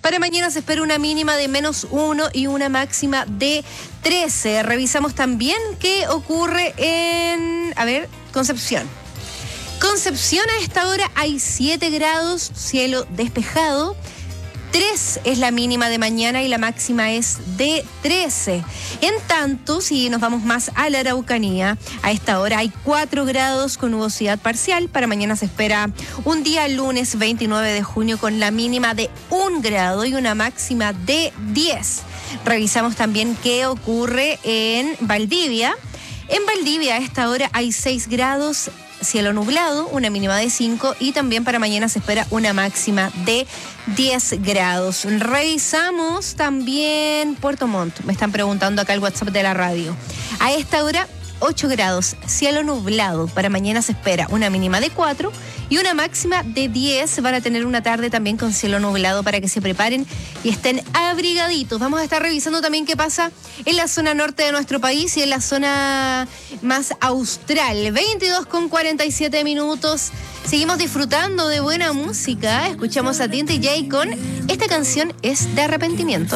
Para mañana se espera una mínima de -1 y una máxima de 13. Revisamos también qué ocurre en, Concepción. Concepción, a esta hora hay 7 grados, cielo despejado. 3 es la mínima de mañana y la máxima es de 13. En tanto, si nos vamos más a la Araucanía, a esta hora hay 4 grados con nubosidad parcial. Para mañana se espera un día lunes 29 de junio con la mínima de 1 grado y una máxima de 10. Revisamos también qué ocurre en Valdivia. En Valdivia, a esta hora hay 6 grados, cielo nublado, una mínima de 5 y también para mañana se espera una máxima de 10 grados. Revisamos también Puerto Montt. Me están preguntando acá el WhatsApp de la radio. A esta hora 8 grados, cielo nublado. Para mañana se espera una mínima de 4 y una máxima de 10. Van a tener una tarde también con cielo nublado para que se preparen y estén abrigaditos. Vamos a estar revisando también qué pasa en la zona norte de nuestro país y en la zona más austral. 22:47. Seguimos disfrutando de buena música. Escuchamos a Tinti J con esta canción es de arrepentimiento.